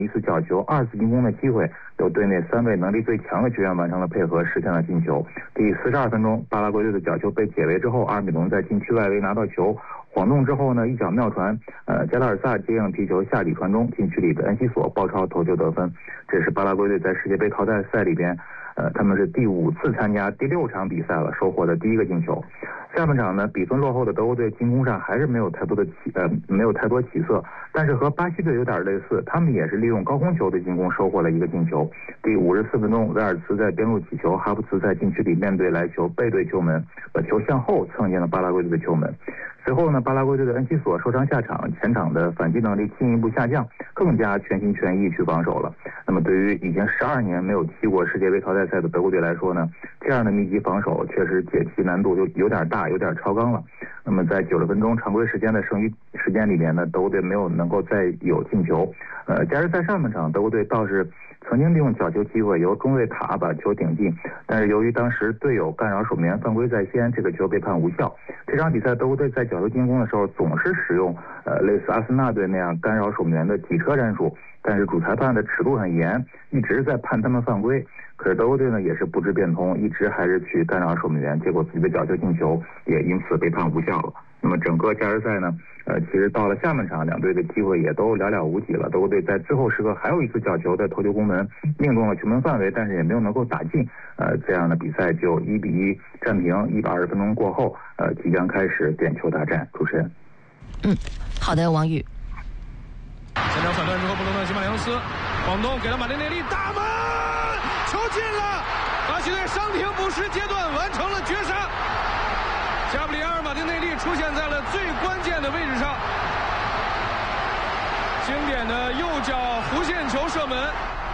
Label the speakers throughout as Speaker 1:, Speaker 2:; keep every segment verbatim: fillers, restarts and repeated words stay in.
Speaker 1: 一次角球、二次进攻的机会，由队内三位能力最强的球员完成了配合，实现了进球。第四十二分钟，巴拉圭队的角球被解围之后，阿尔米隆在禁区外围拿到球，晃动之后呢，一脚妙传，呃，加拉尔萨接应皮球下底传中，禁区里的恩西索包抄头球得分。这是巴拉圭队在世界杯淘汰赛里边，呃，他们是第五次参加第六场比赛了，收获的第一个进球。下半场呢，比分落后的德国队进攻上还是没有太多的起呃没有太多起色，但是和巴西队有点类似，他们也是利用高空球的进攻收获了一个进球。第五十四分钟，维尔茨在边路起球，哈弗茨在禁区里面对来球背对球门，把球向后蹭进了巴拉圭队的球门。随后呢，巴拉圭队的恩西索受伤下场，前场的反击能力进一步下降，更加全心全意去防守了。那么对于已经十二年没有踢过世界杯淘汰赛的德国队来说呢，这样的密集防守确实解题难度就有点大，有点超纲了。那么在九十分钟常规时间的剩余时间里面呢，德国队没有能够再有进球。呃，加时赛上半场，德国队倒是曾经利用角球机会由中卫塔把球顶进，但是由于当时队友干扰守门员犯规在先，这个球被判无效。这场比赛德国队在角球进攻的时候总是使用呃类似阿森纳队那样干扰守门员的挤车战术，但是主裁判的尺度很严，一直在判他们犯规。可是德国队呢也是不知变通，一直还是去干扰守门员，结果自己的角球进球也因此被判无效了。那么整个加时赛呢，呃，其实到了下半场，两队的机会也都寥寥无几了。德国队在最后时刻还有一次角球在头球攻门，命中了球门范围，但是也没有能够打进。呃，这样的比赛就一比一战平。一百二十分钟过后，呃，即将开始点球大战。主持人，
Speaker 2: 嗯，好的，王宇。
Speaker 3: 前场反断之后，布鲁诺·吉马良斯晃动给了马丁内利，大门球进了，巴西队伤停补时阶段完成了绝杀。加布里埃尔·马丁内利出现在了最关键的位置上，经典的右脚弧线球射门。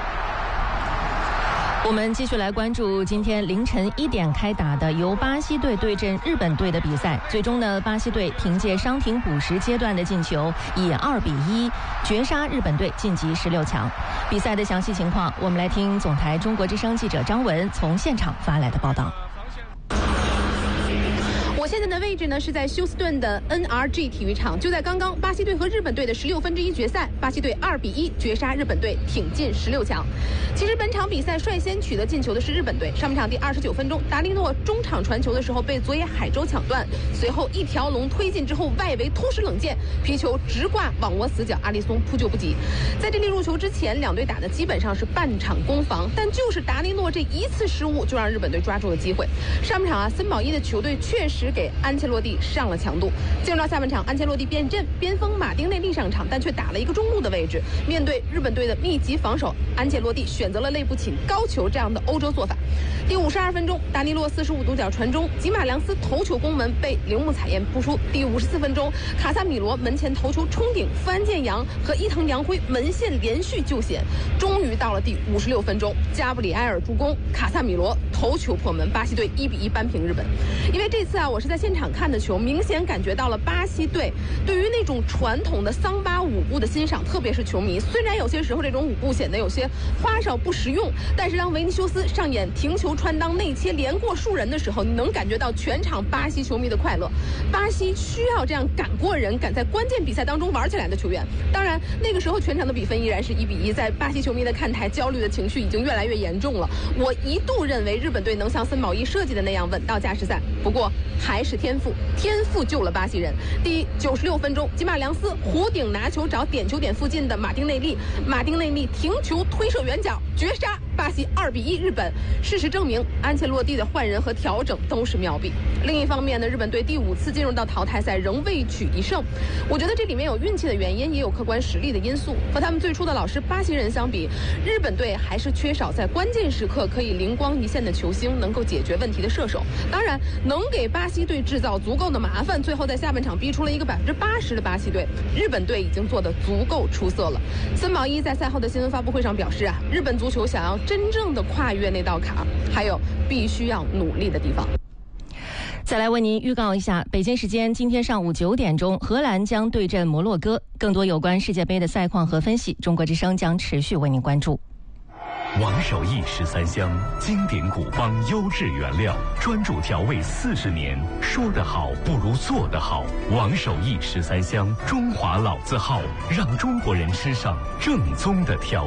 Speaker 2: 我们继续来关注今天凌晨一点开打的由巴西队对阵日本队的比赛。最终呢，巴西队凭借伤停补时阶段的进球，以二比一绝杀日本队，晋级十六强。比赛的详细情况，我们来听总台中国之声记者张文从现场发来的报道。
Speaker 4: 现在的位置呢是在休斯顿的 N R G 体育场。就在刚刚，巴西队和日本队的十六分之一决赛，巴西队二比一绝杀日本队，挺进十六强。其实本场比赛率先取得进球的是日本队。上半场第二十九分钟，达利诺中场传球的时候被佐野海舟抢断，随后一条龙推进之后，外围突施冷箭，皮球直挂网窝死角，阿里松扑救不及。在这粒入球之前，两队打的基本上是半场攻防，但就是达利诺这一次失误，就让日本队抓住了机会。上半场啊，森保一的球队确实给安切洛蒂上了强度。进入到下半场，安切洛蒂变阵，边锋马丁内利上场，但却打了一个中路的位置。面对日本队的密集防守，安切洛蒂选择了内部请高球这样的欧洲做法。第五十二分钟，达尼洛四十五度角传中，吉马良斯头球攻门被铃木彩彦扑出。第五十四分钟，卡萨米罗门前头球冲顶，富安健洋和伊藤洋辉门线连续救险。终于到了第五十六分钟，加布里埃尔助攻，卡萨米罗头球破门，巴西队一比一扳平日本。因为这次啊，我是在现场看的球，明显感觉到了巴西队对于那种传统的桑巴舞步的欣赏，特别是球迷。虽然有些时候这种舞步显得有些花哨不实用，但是当维尼修斯上演停球穿裆内切连过数人的时候，你能感觉到全场巴西球迷的快乐。巴西需要这样敢过人、敢在关键比赛当中玩起来的球员。当然那个时候全场的比分依然是一比一，在巴西球迷的看台，焦虑的情绪已经越来越严重了。我一度认为日本队能像森保一设计的那样稳到加时赛，不过还是天赋，天赋救了巴西人。第九十六分钟，吉马良斯弧顶拿球找点球点附近的马丁内利，马丁内利停球推射远角，绝杀巴西二比一日本。事实证明，安切洛蒂的换人和调整都是妙笔。另一方面呢，日本队第五次进入到淘汰赛仍未取一胜，我觉得这里面有运气的原因，也有客观实力的因素。和他们最初的老师巴西人相比，日本队还是缺少在关键时刻可以灵光一现的球星，能够解决问题的射手。当然，能给巴西队制造足够的麻烦，最后在下半场逼出了一个百分之八十的巴西队。日本队已经做得足够出色了。森保一在赛后的新闻发布会上表示啊，日本足球想要真正的跨越那道坎，还有必须要努力的地方。
Speaker 2: 再来为您预告一下，北京时间今天上午九点钟，荷兰将对阵摩洛哥。更多有关世界杯的赛况和分析，中国之声将持续为您关注。
Speaker 5: 王守义十三香，经典古方优质原料，专注调味四十年。说得好不如做得好。王守义十三香，中华老字号，让中国人吃上正宗的调。